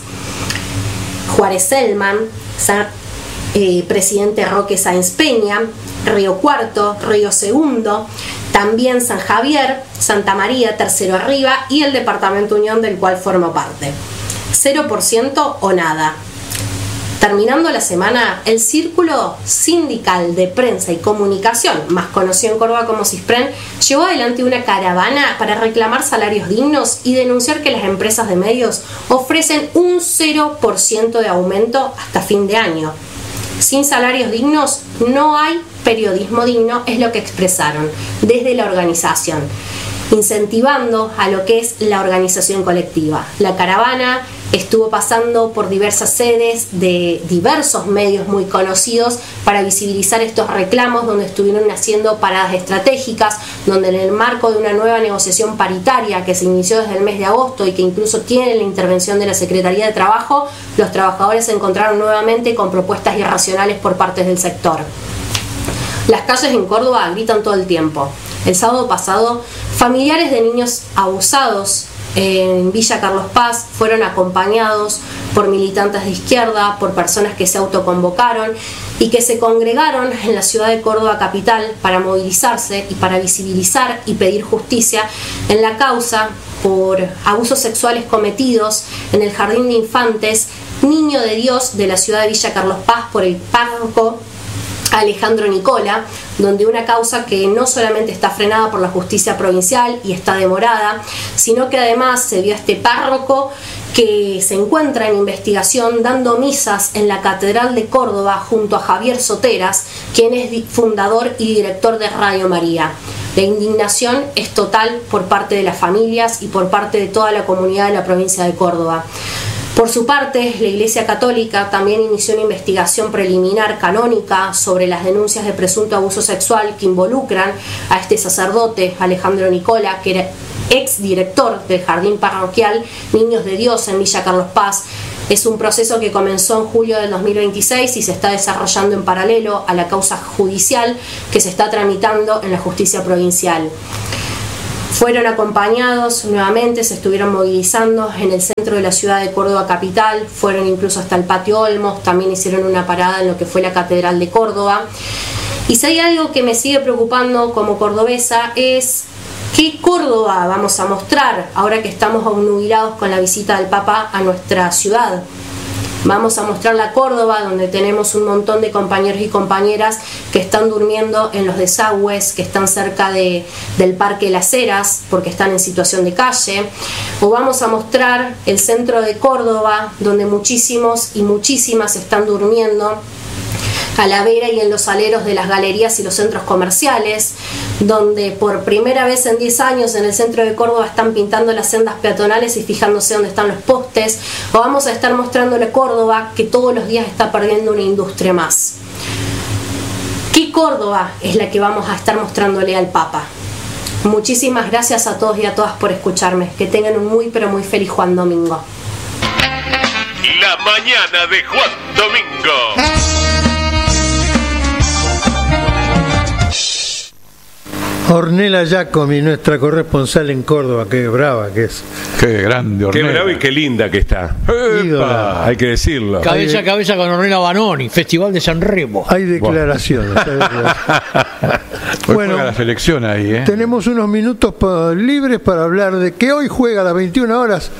Juárez Selman, San Eh, Presidente Roque Sáenz Peña, Río Cuarto, Río Segundo, también San Javier, Santa María, Tercero Arriba y el Departamento Unión, del cual forma parte. cero por ciento o nada. Terminando la semana, el Círculo Sindical de Prensa y Comunicación, más conocido en Córdoba como CISPREN, llevó adelante una caravana para reclamar salarios dignos y denunciar que las empresas de medios ofrecen un cero por ciento de aumento hasta fin de año. Sin salarios dignos no hay periodismo digno, es lo que expresaron desde la organización, incentivando a lo que es la organización colectiva. La caravana estuvo pasando por diversas sedes de diversos medios muy conocidos para visibilizar estos reclamos, donde estuvieron haciendo paradas estratégicas, donde en el marco de una nueva negociación paritaria que se inició desde el mes de agosto y que incluso tiene la intervención de la Secretaría de Trabajo, los trabajadores se encontraron nuevamente con propuestas irracionales por parte del sector. Las calles en Córdoba gritan todo el tiempo. El sábado pasado, familiares de niños abusados en Villa Carlos Paz fueron acompañados por militantes de izquierda, por personas que se autoconvocaron y que se congregaron en la ciudad de Córdoba capital para movilizarse y para visibilizar y pedir justicia en la causa por abusos sexuales cometidos en el Jardín de Infantes Niño de Dios de la ciudad de Villa Carlos Paz por el párroco Alejandro Nicola, donde una causa que no solamente está frenada por la justicia provincial y está demorada, sino que además se vio a este párroco que se encuentra en investigación dando misas en la Catedral de Córdoba junto a Javier Soteras, quien es fundador y director de Radio María. La indignación es total por parte de las familias y por parte de toda la comunidad de la provincia de Córdoba. Por su parte, la Iglesia Católica también inició una investigación preliminar canónica sobre las denuncias de presunto abuso sexual que involucran a este sacerdote, Alejandro Nicola, que era exdirector del Jardín Parroquial Niños de Dios en Villa Carlos Paz. Es un proceso que comenzó en julio del dos mil veintiséis y se está desarrollando en paralelo a la causa judicial que se está tramitando en la justicia provincial. Fueron acompañados nuevamente, se estuvieron movilizando en el centro de la ciudad de Córdoba capital, fueron incluso hasta el Patio Olmos, también hicieron una parada en lo que fue la Catedral de Córdoba. Y si hay algo que me sigue preocupando como cordobesa es qué Córdoba vamos a mostrar ahora que estamos obnubilados con la visita del Papa a nuestra ciudad. Vamos a mostrar la Córdoba donde tenemos un montón de compañeros y compañeras que están durmiendo en los desagües, que están cerca de, del Parque Las Heras porque están en situación de calle. O vamos a mostrar el centro de Córdoba donde muchísimos y muchísimas están durmiendo a la vera y en los aleros de las galerías y los centros comerciales, donde por primera vez en diez años en el centro de Córdoba están pintando las sendas peatonales y fijándose dónde están los postes. O vamos a estar mostrándole a Córdoba que todos los días está perdiendo una industria más. ¿Qué Córdoba es la que vamos a estar mostrándole al Papa? Muchísimas gracias a todos y a todas por escucharme. Que tengan un muy pero muy feliz Juan Domingo. La mañana de Juan Domingo. Ornella Giacomi, nuestra corresponsal en Córdoba, qué brava que es. Qué grande Ornella. Qué brava y qué linda que está. Ídola. Hay que decirlo. Cabeza a cabeza con Ornella Banoni, Festival de San Remo. Hay declaraciones. Hay declaraciones. Bueno, juega la selección ahí, ¿eh? Tenemos unos minutos pa- libres para hablar de que hoy juega a las veintiuna horas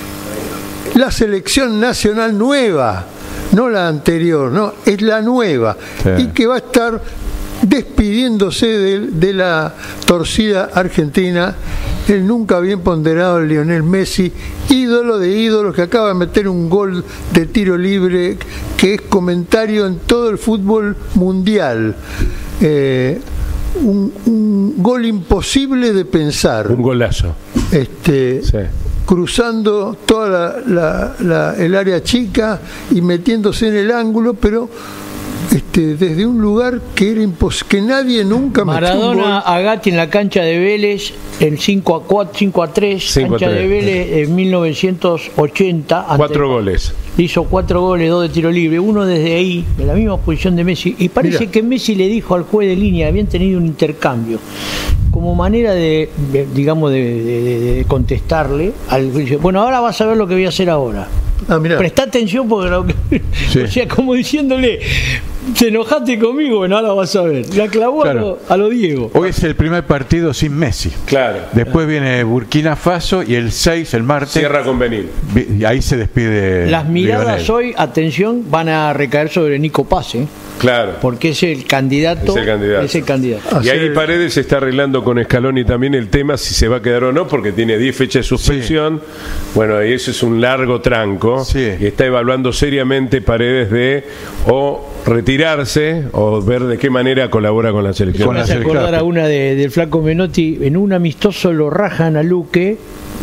la selección nacional nueva, no la anterior, no, es la nueva, sí. Y que va a estar despidiéndose de, de la torcida argentina el nunca bien ponderado Lionel Messi, ídolo de ídolos, que acaba de meter un gol de tiro libre que es comentario en todo el fútbol mundial. Eh, un, un gol imposible de pensar. Un golazo. Este, sí. Cruzando toda la, la, la, el área chica y metiéndose en el ángulo, pero Este, desde un lugar que era impos que nadie nunca Maradona a Gatti en la cancha de Vélez en cinco a cuatro, cinco a tres, cancha de Vélez en mil novecientos ochenta, cuatro goles, hizo cuatro goles, dos de tiro libre, uno desde ahí en la misma posición de Messi, y parece Mira. que Messi le dijo al juez de línea, habían tenido un intercambio como manera de, de digamos de, de, de contestarle al, bueno, ahora vas a ver lo que voy a hacer ahora. Ah, presta atención porque lo que, sí. O sea, como diciéndole, te enojaste conmigo, bueno, ahora vas a ver. La clavó claro. a, lo, a lo Diego. Hoy es el primer partido sin Messi. Claro. Después viene Burkina Faso y el seis, el martes, cierra con Benín. Y ahí se despide. Las miradas Lionel. Hoy, atención, van a recaer sobre Nico Paz, ¿eh? Claro. Porque es el candidato. Es el candidato. Es el candidato. Y ahí Paredes está arreglando con Scaloni también el tema si se va a quedar o no, porque tiene diez fechas de suspensión. Sí. Bueno, y eso es un largo tranco. Sí. Y está evaluando seriamente Paredes de o retirarse o ver de qué manera colabora con la selección. Con la selección. Acordar a una de, del Flaco Menotti, en un amistoso lo rajan a Luque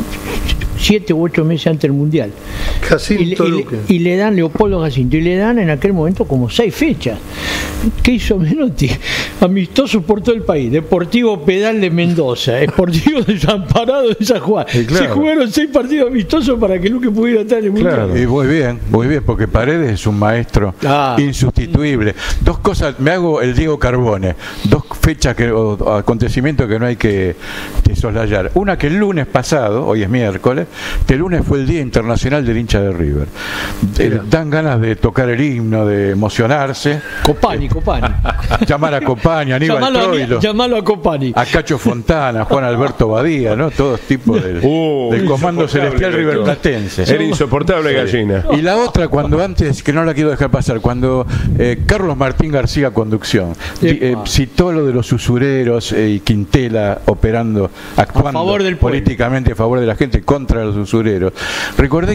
siete u ocho meses antes del Mundial. Jacinto y, le, y, y le dan Leopoldo Jacinto y le dan en aquel momento como seis fechas. ¿Qué hizo Menotti? Amistoso por todo el país. Deportivo Pedal de Mendoza, Deportivo Desamparado de San Juan. Claro. Se jugaron seis partidos amistosos para que Luque pudiera estar en el Mundial. Claro. Y muy bien, muy bien, porque Paredes es un maestro ah. insustituible. Dos cosas, me hago el Diego Carbone, dos fechas que, o acontecimientos que no hay que, que soslayar. Una que el lunes pasado, hoy es miércoles, este lunes fue el Día Internacional del Hincha de River. Eh, dan ganas de tocar el himno, de emocionarse. Copani, eh, Copani. Llamar a Copani, a Aníbal llamalo Troilo. A, llamalo a Copani. A Cacho Fontana, a Juan Alberto Badía, ¿no? Todos tipos del, uh, del comando celestial riverplatense. Era insoportable, sí. Gallina. Y la otra, cuando antes, que no la quiero dejar pasar, cuando eh, Carlos Martín García Conducción eh, citó lo de los usureros eh, y Quintela operando, actuando a favor del políticamente a favor de la gente contra los usureros. Recordé que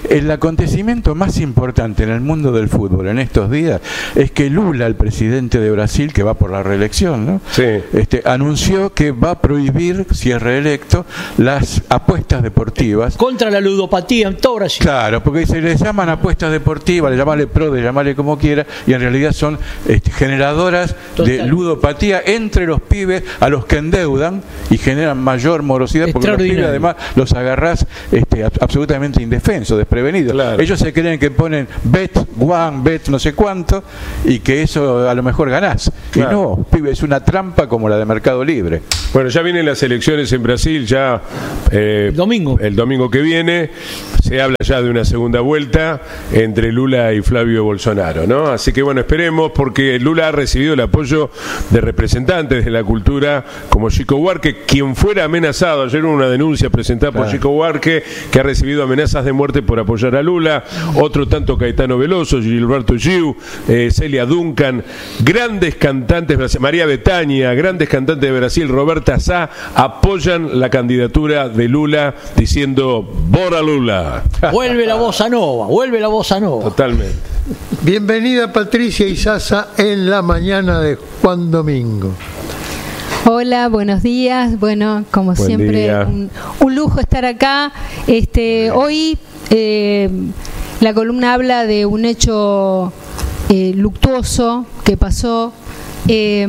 el acontecimiento más importante en el mundo del fútbol en estos días es que Lula, el presidente de Brasil, que va por la reelección, ¿no? Sí. Este, anunció que va a prohibir, si es reelecto, las apuestas deportivas. Contra la ludopatía en todo Brasil. Claro, porque se les llaman apuestas deportivas, le llamarle pro, le llamarle como quiera, y en realidad son este, generadoras Total. de ludopatía entre los pibes a los que endeudan y generan mayor morosidad, porque los pibes además los agarrás este, absolutamente indefensos, desprevenidos. Claro. Ellos se creen que ponen bet one, bet no sé cuánto, y que eso a lo mejor ganás. Claro. Y no, pibe, es una trampa como la de Mercado Libre. Bueno, ya vienen las elecciones en Brasil, ya eh, domingo. el domingo que viene se habla ya de una segunda vuelta entre Lula y Flavio Bolsonaro, ¿no? Así que bueno, esperemos, porque Lula ha recibido el apoyo de representantes de la cultura como Chico Buarque, quien fuera amenazado. Ayer hubo una denuncia presentada por Claro. Chico Buarque, que ha recibido amenazas de muerte por apoyar a Lula. Otro tanto Caetano Veloso, Gilberto Gil, eh, Celia Duncan, grandes cantantes, María Bethânia, grandes cantantes de Brasil, Roberta Sá, apoyan la candidatura de Lula diciendo ¡Bora Lula! Vuelve la bossa nova, vuelve la bossa nova. Totalmente. Bienvenida Patricia Izaza en la mañana de Juan Domingo. Hola, buenos días. Bueno, como Buen siempre, día. un, un lujo estar acá. Este, hoy eh, la columna habla de un hecho eh, luctuoso que pasó eh,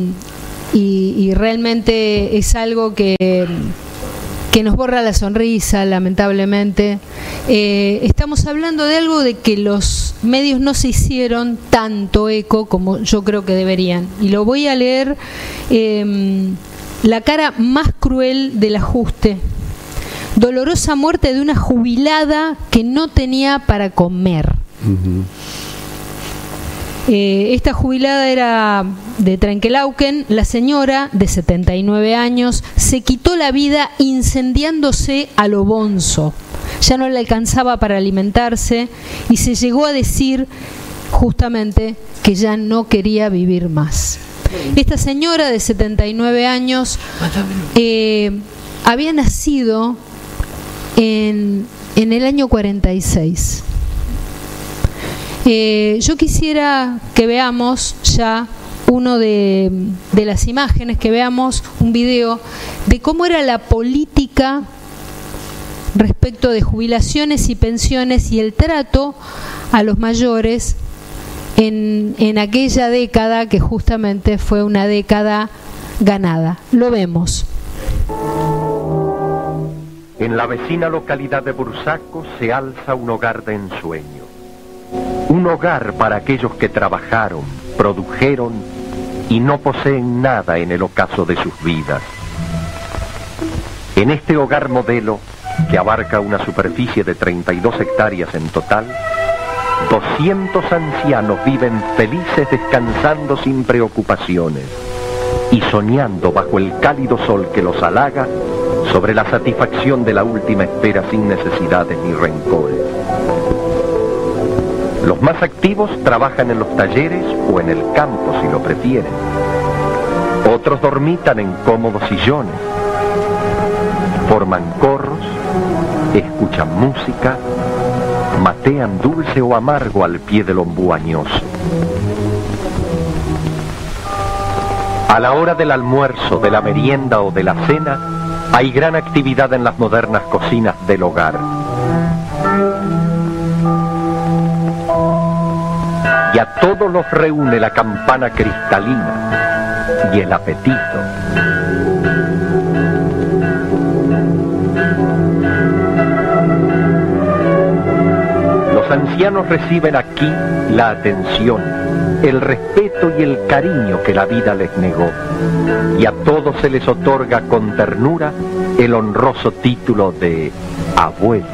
y, y realmente es algo que que nos borra la sonrisa, lamentablemente. Eh, estamos hablando de algo de que los medios no se hicieron tanto eco como yo creo que deberían. Y lo voy a leer, eh, la cara más cruel del ajuste. Dolorosa muerte de una jubilada que no tenía para comer. Uh-huh. Eh, esta jubilada era de Trenquelauquen. La señora, de setenta y nueve años, se quitó la vida incendiándose a lo bonzo. Ya no le alcanzaba para alimentarse y se llegó a decir justamente que ya no quería vivir más. Esta señora de setenta y nueve años eh, había nacido en, en el año cuarenta y seis. Eh, yo quisiera que veamos ya uno de, de las imágenes, que veamos un video de cómo era la política respecto de jubilaciones y pensiones y el trato a los mayores en, en aquella década que justamente fue una década ganada. Lo vemos. En la vecina localidad de Bursaco se alza un hogar de ensueño. Un hogar para aquellos que trabajaron, produjeron y no poseen nada en el ocaso de sus vidas. En este hogar modelo, que abarca una superficie de treinta y dos hectáreas en total, doscientos ancianos viven felices descansando sin preocupaciones y soñando bajo el cálido sol que los halaga sobre la satisfacción de la última espera sin necesidades ni rencores. Los más activos trabajan en los talleres o en el campo si lo prefieren. Otros dormitan en cómodos sillones. Forman corros, escuchan música, matean dulce o amargo al pie del ombú añoso. A la hora del almuerzo, de la merienda o de la cena, hay gran actividad en las modernas cocinas del hogar. Y a todos los reúne la campana cristalina y el apetito. Los ancianos reciben aquí la atención, el respeto y el cariño que la vida les negó. Y a todos se les otorga con ternura el honroso título de abuelos.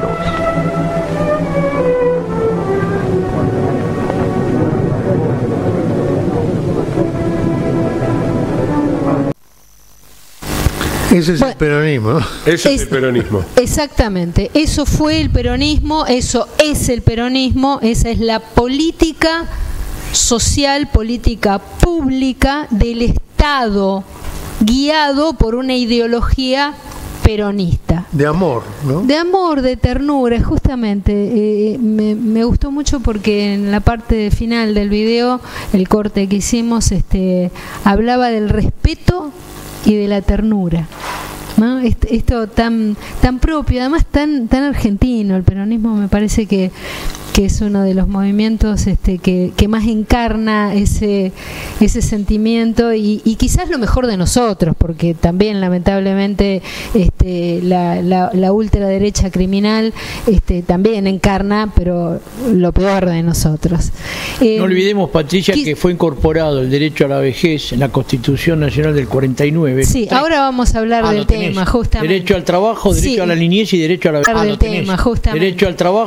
Ese es bueno, el peronismo. Eso es, es el peronismo. Exactamente. Eso fue el peronismo, eso es el peronismo, esa es la política social, política pública del Estado, guiado por una ideología peronista. De amor, ¿no? De amor, de ternura, justamente. Eh, me, me gustó mucho porque en la parte final del video, el corte que hicimos, este, hablaba del respeto y de la ternura, ¿no? Esto, esto tan tan propio, además tan tan argentino. El peronismo me parece que que es uno de los movimientos este, que, que más encarna ese ese sentimiento y, y quizás lo mejor de nosotros, porque también lamentablemente este, la, la, la ultraderecha criminal este, también encarna, pero lo peor de nosotros. Eh, no olvidemos, Patricia, que fue incorporado el derecho a la vejez en la Constitución Nacional del cuarenta y nueve. Sí, Tres. ahora vamos a hablar ah, del tema, justamente. Derecho al trabajo, derecho sí. a la niñez y derecho a la vejez. Ah, del tema, justamente. Derecho al trabajo.